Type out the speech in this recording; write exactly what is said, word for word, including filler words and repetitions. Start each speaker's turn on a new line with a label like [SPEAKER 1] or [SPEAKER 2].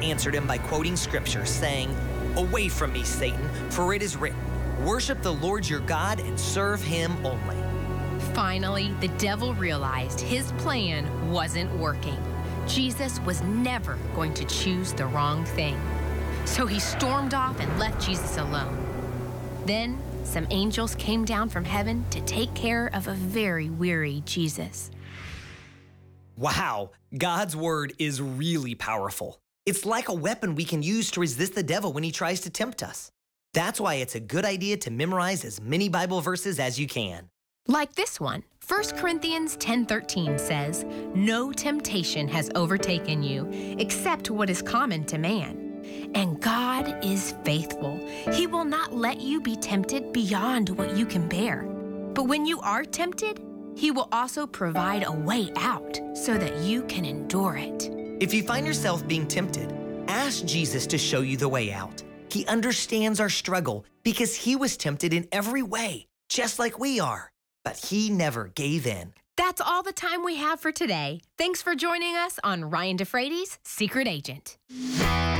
[SPEAKER 1] answered him by quoting scripture, saying, "Away from me, Satan, for it is written, worship the Lord your God and serve him only."
[SPEAKER 2] Finally, the devil realized his plan wasn't working. Jesus was never going to choose the wrong thing. So he stormed off and left Jesus alone. Then, some angels came down from heaven to take care of a very weary Jesus.
[SPEAKER 1] Wow, God's word is really powerful. It's like a weapon we can use to resist the devil when he tries to tempt us. That's why it's a good idea to memorize as many Bible verses as you can.
[SPEAKER 2] Like this one, First Corinthians ten thirteen says, "No temptation has overtaken you except what is common to man. And God is faithful. He will not let you be tempted beyond what you can bear. But when you are tempted, he will also provide a way out so that you can endure it."
[SPEAKER 1] If you find yourself being tempted, ask Jesus to show you the way out. He understands our struggle because he was tempted in every way, just like we are. But he never gave in.
[SPEAKER 2] That's all the time we have for today. Thanks for joining us on Ryan DeFreitas' Secret Agent.